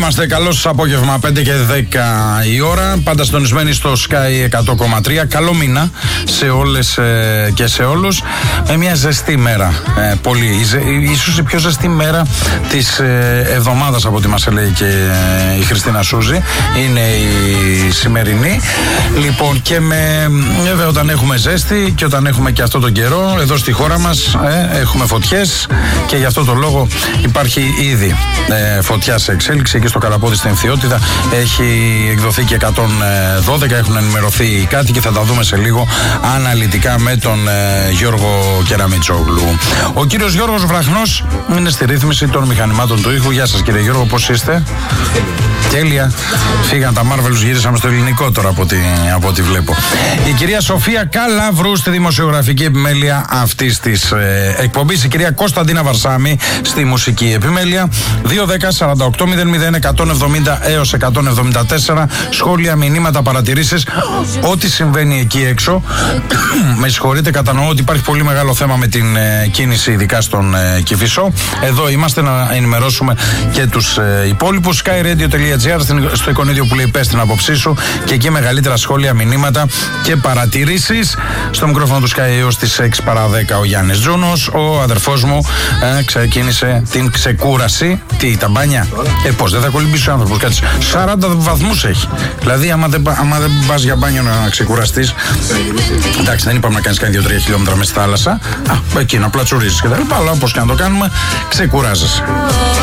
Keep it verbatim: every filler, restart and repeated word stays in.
είμαστε, καλό σας απόγευμα, πέντε και δέκα η ώρα. Πάντα συντονισμένοι στο Sky εκατό κόμμα τρία. Καλό μήνα σε όλες ε, και σε όλους. Με μια ζεστή μέρα. Ε, πολύ. Ίσως η πιο ζεστή μέρα της ε, εβδομάδας, από ό,τι μας λέει και ε, η Χριστίνα Σούζη. Είναι η σημερινή. Λοιπόν, και με. Βέβαια, όταν έχουμε ζέστη και όταν έχουμε και αυτό τον καιρό, εδώ στη χώρα μας ε, έχουμε φωτιές και γι' αυτό το λόγο υπάρχει ήδη ε, φωτιά σε εξέλιξη. Εκεί στο Καραπόδι στην Εμφιότητα έχει εκδοθεί και εκατόν δώδεκα, έχουν ενημερωθεί οι κάτοικοι. Θα τα δούμε σε λίγο αναλυτικά με τον ε, Γιώργο Κεραμιτσόγλου. Ο κύριος Γιώργος Βραχνός είναι στη ρύθμιση των μηχανημάτων του ήχου. Γεια σας, κύριε Γιώργο, πώς είστε? Τέλεια. Φύγαν τα Marvelous, γύρισαμε στο ελληνικό τώρα από ό,τι, από ό,τι βλέπω. Η κυρία Σοφία Καλαβρού στη δημοσιογραφική επιμέλεια αυτής της ε, εκπομπής. Η κυρία Κωνσταντίνα Βαρσάμη στη μουσική επιμέλεια. δύο δέκα σαράντα οκτώ μηδέν μηδέν εκατόν εβδομήντα έως εκατόν εβδομήντα τέσσερα. Σχόλια, μηνύματα, παρατηρήσεις. Ό,τι συμβαίνει εκεί έξω. Με συγχωρείτε, κατανοώ ότι υπάρχει πολύ μεγάλο θέμα με την ε, κίνηση, ειδικά στον ε, Κηφισό. Εδώ είμαστε να ενημερώσουμε και τους ε, υπόλοιπους. skyradio τελεία gr στο εικονίδιο που λέει πες την άποψή σου, και εκεί μεγαλύτερα σχόλια, μηνύματα και παρατηρήσεις. Στο μικρόφωνο του Sky έως τις έξι παρά δέκα ο Γιάννης Τζούνος. Ο αδερφός μου ε, ξεκίνησε την ξεκούραση. Τι, τα μπάνια? Ε, πώς, δεν θα κολυμπήσει ο άνθρωπος? Κάτι σαράντα βαθμούς έχει. Δηλαδή, άμα δεν, άμα δεν πας για μπάνιο να ξεκουραστείς. Εντάξει, δεν είπαμε να κάνεις κανένα δύο τρία χιλιόμετρα μέσα στη θάλασσα. Α, εκεί να πλατσουρίσεις και τα λοιπά. Αλλά όπως και να το κάνουμε, ξεκουράζεσαι.